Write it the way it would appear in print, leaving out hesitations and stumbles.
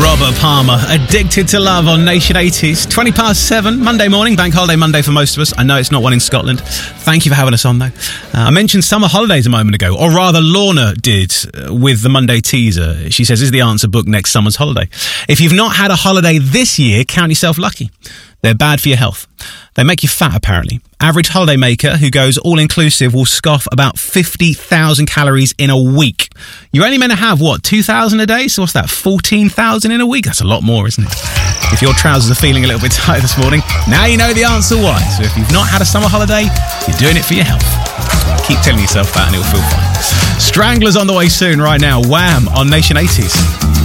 Robert Palmer, Addicted to Love on Nation 80s. 7:20, Monday morning, bank holiday Monday for most of us. I know it's not one in Scotland. Thank you for having us on, though. I mentioned summer holidays a moment ago, or rather Lorna did with the Monday teaser. She says, is the answer book next summer's holiday? If you've not had a holiday this year, count yourself lucky. They're bad for your health. They make you fat, apparently. Average holiday maker who goes all-inclusive will scoff about 50,000 calories in a week. You're only meant to have, 2,000 a day? So what's that, 14,000 in a week? That's a lot more, isn't it? If your trousers are feeling a little bit tight this morning, now you know the answer why. So if you've not had a summer holiday, you're doing it for your health. Keep telling yourself that and it'll feel fine. Stranglers on the way soon right now. Wham! On Nation 80s.